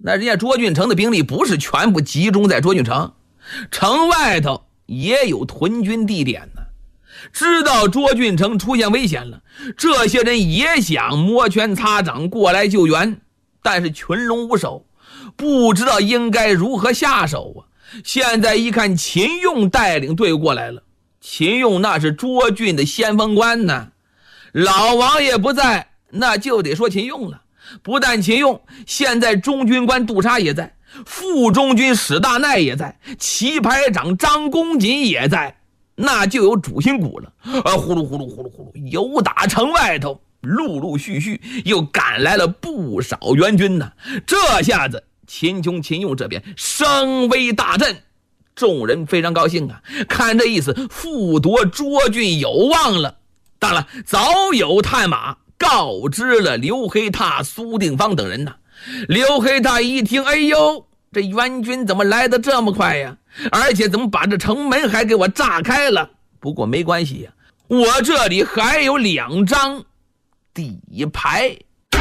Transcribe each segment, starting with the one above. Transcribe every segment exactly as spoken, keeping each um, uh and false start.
那人家卓俊成的兵力不是全部集中在卓俊城，城外头也有屯军地点呢。知道卓俊成出现危险了，这些人也想摩拳擦掌过来救援，但是群龙无首，不知道应该如何下手啊。现在一看秦用带领队过来了，秦用那是卓俊的先锋官呢，老王爷不在，那就得说秦用了。不但秦用，现在中军官杜莎也在，副中军史大奈也在，旗排长张公瑾也在，那就有主心骨了。啊，呼噜呼噜呼噜呼噜，由打城外头陆陆续续又赶来了不少援军呢。这下子秦琼、秦用这边声威大振，众人非常高兴啊，看这意思复夺卓俊有望了。当然早有探马告知了刘黑闼、苏定方等人呢。刘黑闼一听，哎呦，这援军怎么来得这么快呀？而且怎么把这城门还给我炸开了？不过没关系呀，我这里还有两张底牌。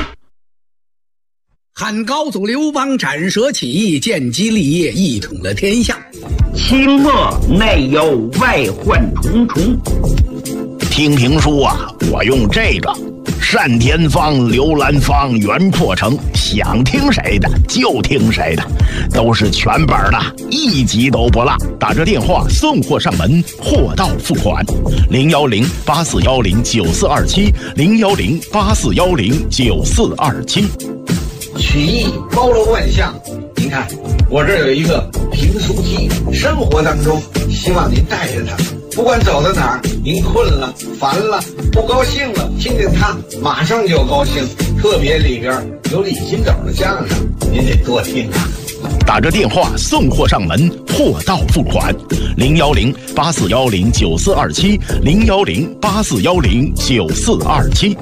汉高祖刘邦斩蛇起义，建基立业，一统了天下。 清末内忧外患重重。 听评书啊，我用这个单田芳、刘兰芳、袁阔成，想听谁的就听谁的，都是全本的，一集都不落。打这电话送货上门，货到付款。零幺零八四幺零九四二七，零幺零八四幺零九四二七。 曲艺包罗万象，您看我这有一个评书机，生活当中希望您带着它，不管走到哪儿，您困了、烦了、不高兴了，听听它，马上就高兴。特别里边有李金斗的相声，您得多听啊。 打着电话送货上门，货到付款。零幺零八四幺零九四二七，零幺零八四幺零九四二七。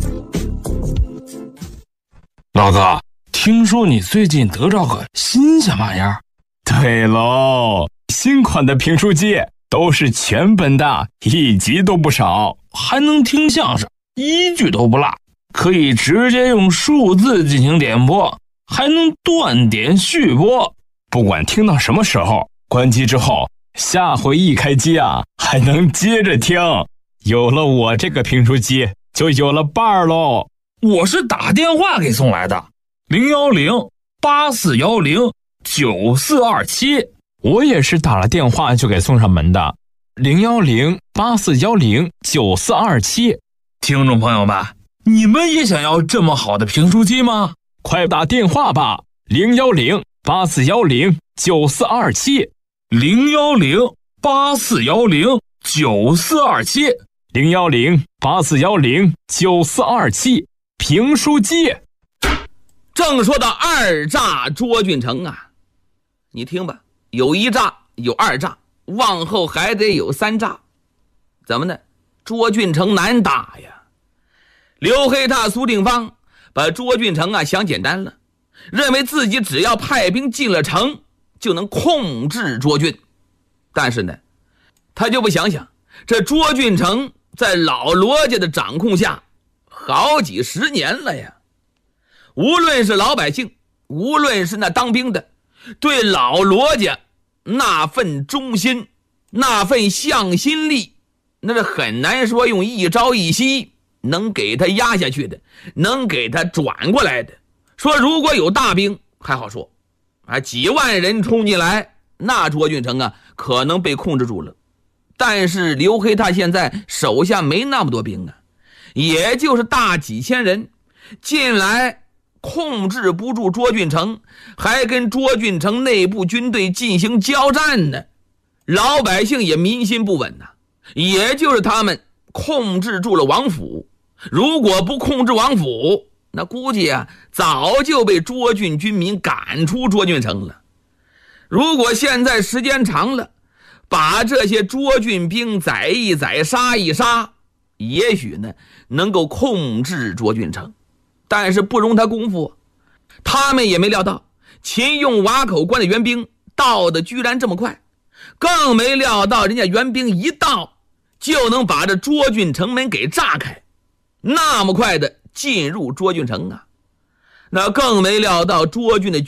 老哥，听说你最近得着个新鲜玩意儿？ 对喽，新款的评书机都是全本的，一集都不少， 还能听相声，一句都不落，可以直接用数字进行点播，还能断点续播。 不管听到什么时候，关机之后，下回一开机啊，还能接着听。有了我这个评书机，就有了伴儿喽。 我是打电话给送来的，零幺零八四幺零九四二七。 我也是打了电话就给送上门的，零幺零八四幺零九四二七。 听众朋友们，你们也想要这么好的评书机吗？ 快打电话吧，零幺零八四幺零九四二七， 零幺零八四幺零九四二七， 零幺零八四幺零九四二七。评书机。 正说到二炸卓俊成啊，你听吧，有一炸，有二炸，往后还得有三炸。怎么呢？卓俊成难打呀。刘黑闼、苏定方把卓俊成啊想简单了，认为自己只要派兵进了城就能控制卓俊。但是呢，他就不想想，这卓俊成在老罗家的掌控下好几十年了呀，无论是老百姓，无论是那当兵的，对老罗家那份忠心，那份向心力，那是很难说用一朝一夕能给他压下去的，能给他转过来的。说如果有大兵还好说啊，几万人冲进来，那卓俊成啊可能被控制住了。但是刘黑闼现在手下没那么多兵啊，也就是大几千人进来，控制不住卓俊成，还跟卓俊成内部军队进行交战呢。老百姓也民心不稳呐、啊，也就是他们控制住了王府，如果不控制王府，那估计啊早就被卓俊军民赶出卓俊城了。如果现在时间长了，把这些卓俊兵宰一宰，杀一杀，也许呢能够控制卓俊城，但是不容他功夫。他们也没料到秦用瓦口关的援兵到的居然这么快，更没料到人家援兵一到就能把这卓俊城门给炸开，那么快的进入卓俊城啊！那更没料到卓俊的